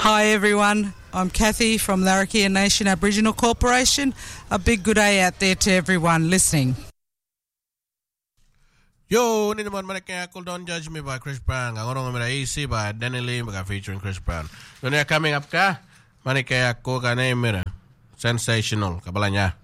Hi everyone, I'm Kathy from Larrakia Nation Aboriginal Corporation. A big good day out there to everyone listening. Yo, ni naman manakaya ako Don't Judge Me by Chris Brown. Ang orong mga easy by Danny Lee featuring Chris Brown. Doon coming up ka, manakaya ako ka na mira. Sensational, kabala niya.